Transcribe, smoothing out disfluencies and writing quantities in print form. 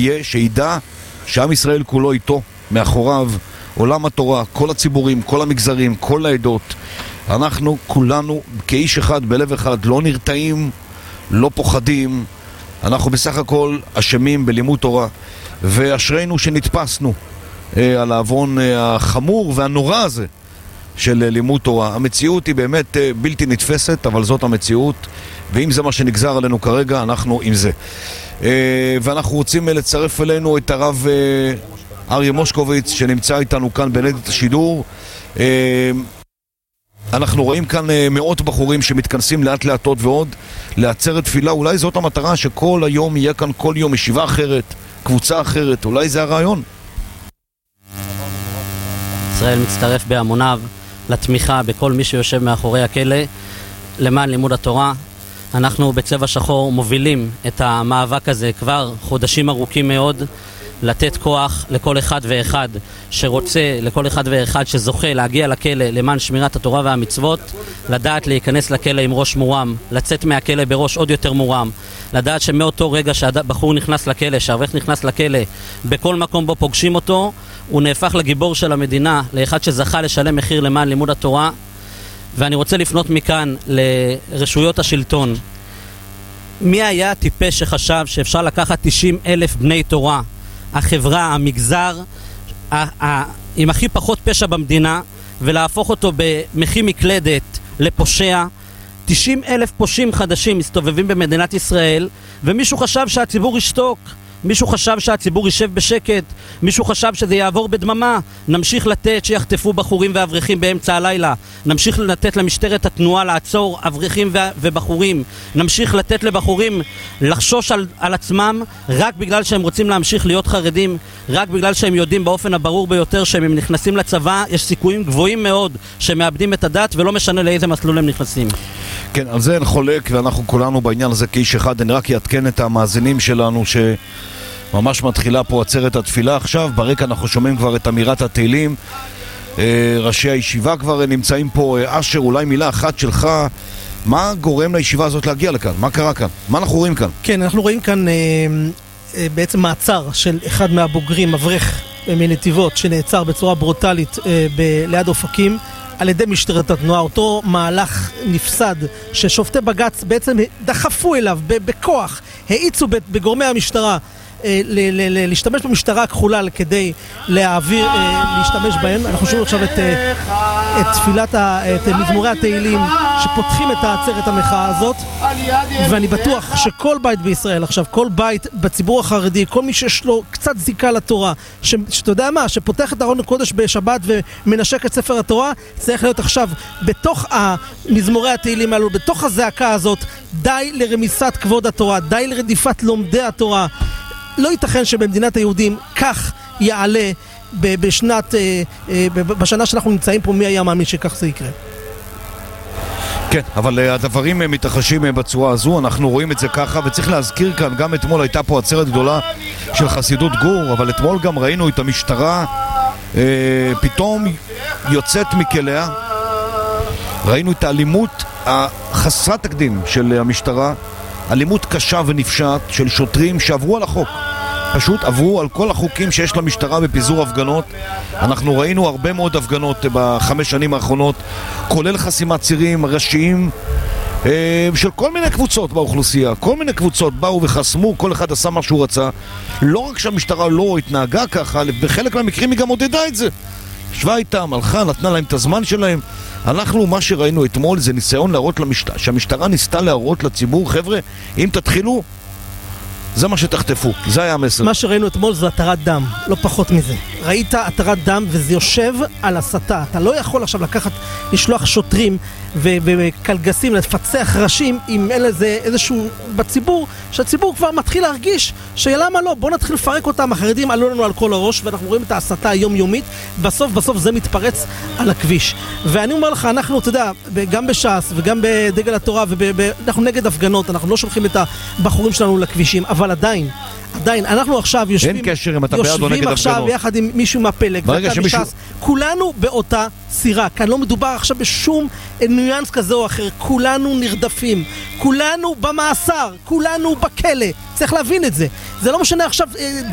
יהיה שידע שעם ישראל כולו איתו, מאחוריו, עולם התורה, כל הציבורים, כל המגזרים, כל העדות. אנחנו כולנו כאיש אחד, בלב אחד, לא נרתעים, לא פוחדים. אנחנו בסך הכל אשמים בלימוד תורה, ואשרינו שנתפסנו על העוון החמור והנורא הזה של לימוד תורה. המציאות היא באמת בלתי נתפסת, אבל זאת המציאות, ואם זה מה שנגזר עלינו כרגע, אנחנו עם זה. ואנחנו רוצים לצרף אלינו את הרב אריה מושקוביץ, שנמצא איתנו כאן בניידת השידור. אנחנו רואים כאן מאות בחורים שמתכנסים לאט לאט עוד ועוד לעצרת תפילה. אולי זאת המטרה, שכל היום יהיה כאן כל יום ישיבה אחרת, קבוצה אחרת. אולי זה הרעיון. ישראל מצטרף בהמוניו לתמיכה בכל מי שיושב מאחורי הכלא למען לימוד התורה. אנחנו בצבע שחור מובילים את המאבק הזה כבר חודשים ארוכים מאוד, לתת כוח לכל אחד ואחד שרוצה, לכל אחד ואחד שזוכה להגיע לכלא למען שמירת התורה והמצוות, לדעת להיכנס לכלא עם ראש מורם, לצאת מהכלא בראש עוד יותר מורם, לדעת שמאותו רגע שהבחור נכנס לכלא, שהאברך נכנס לכלא, בכל מקום בו פוגשים אותו, הוא נהפך לגיבור של המדינה, לאחד שזכה לשלם מחיר למען לימוד התורה. ואני רוצה לפנות מכאן לרשויות השלטון. מי היה טיפש שחשב שאפשר לקחת 90,000 בני תורה, החברה, המגזר, עם הכי פחות פשע במדינה, ולהפוך אותו במחי מקלדת לפושע? 90,000 פושעים חדשים מסתובבים במדינת ישראל, ומישהו חשב שהציבור ישתוק, מישהו חשב שהציבור יישב בשקט, מישהו חשב שזה יעבור בדממה. נמשיך לתת שיחטפו בחורים ואברכים באמצע הלילה, נמשיך לתת למשטרת התנועה לעצור אברכים ובחורים, נמשיך לתת לבחורים לחשוש על עצמם רק בגלל שהם רוצים להמשיך להיות חרדים, רק בגלל שהם יודעים באופן הברור ביותר שהם אם נכנסים לצבא יש סיכויים גבוהים מאוד שהם מאבדים את הדת, ולא משנה לאיזה מסלול הם נכנסים. כן, על זה אין חולק, ואנחנו כולנו בעניין הזה כאיש אחד. אני רק יעדכן את המאזינים שלנו שממש מתחילה פה עצרת התפילה עכשיו. ברקע אנחנו שומעים כבר את אמירת התהילים, ראשי הישיבה כבר נמצאים פה. אשר, אולי מילה אחת שלך, מה גורם לישיבה הזאת להגיע לכאן? מה קרה כאן? מה אנחנו רואים כאן? כן, אנחנו רואים כאן בעצם מעצר של אחד מהבוגרים, אברך מנתיבות, שנעצר בצורה ברוטלית ליד אופקים על ידי משטרת התנועה. אותו מהלך נפסד ששופטי בג"ץ בעצם דחפו אליו בכוח, האיצו בגורמי המשטרה להשתמש במשטרה הכחולה כדי להשתמש בהם. אנחנו שומעים עכשיו את מזמורי התהילים שפותחים את העצרת המחאה הזאת, ואני בטוח שכל בית בישראל עכשיו, כל בית בציבור החרדי, כל מי שיש לו קצת זיקה לתורה, שאתה יודע מה, שפותח את ארון הקודש בשבת ומנשק את ספר התורה, צריך להיות עכשיו בתוך מזמורי התהילים האלו, בתוך הזעקה הזאת. די לרמיסת כבוד התורה, די לרדיפת לומדי התורה. לא ייתכן שבמדינת היהודים כך יעלה בשנה שאנחנו נמצאים פה. מי היה מאמין שכך זה יקרה? כן, אבל הדברים מתרחשים בצורה הזו, אנחנו רואים את זה ככה, וצריך להזכיר כאן, גם אתמול הייתה פה עצרת גדולה של חסידות גור, אבל אתמול גם ראינו את המשטרה פתאום יוצאת מכליה, ראינו את האלימות החסרת תקדים של המשטרה, אלימות קשה ונפשעת של שוטרים שעברו על החוק, פשוט עברו על כל החוקים שיש למשטרה בפיזור הפגנות. אנחנו ראינו הרבה מאוד הפגנות ב5 שנים האחרונות, כולל חסימת צירים ראשיים של כל מיני קבוצות באוכלוסייה. כל מיני קבוצות באו וחסמו, כל אחד עשה מה שהוא רצה. לא רק שהמשטרה לא התנהגה ככה, בחלק מהמקרים היא גם עודדה את זה, ישבה איתם, הלכה, נתנה להם את הזמן שלהם. אנחנו, מה שראינו אתמול זה ניסיון להראות שהמשטרה ניסתה להראות לציבור, חבר'ה, אם תתחילו זה מה שתחטפו. זה היה המסר. מה שראינו אתמול זה התרת דם, לא פחות מזה. ראית התרת דם וזה יושב על הסתה. אתה לא יכול עכשיו לשלוח שוטרים וקלגסים לפצח ראשים אם אין לזה איזשהו בציבור, שהציבור כבר מתחיל להרגיש שלמה לא, בוא נתחיל לפרק אותם, החרדים עלו לנו על כל הראש, ואנחנו רואים את ההסתה היומיומית. בסוף זה מתפרץ על הכביש. ואני אומר לך, אנחנו, אתה יודע, גם בש"ס וגם בדגל התורה, אנחנו נגד הפגנות, אנחנו לא שולחים את הבחורים שלנו לכבישים, אבל עדיין, אנחנו עכשיו יושבים עכשיו יחד עם מישהו מהפלג, כולנו באותה סירה. כאן לא מדובר עכשיו בשום ניואנס כזה או אחר, כולנו נרדפים, כולנו במאסר, כולנו בכלא. צריך להבין את זה. זה לא משנה עכשיו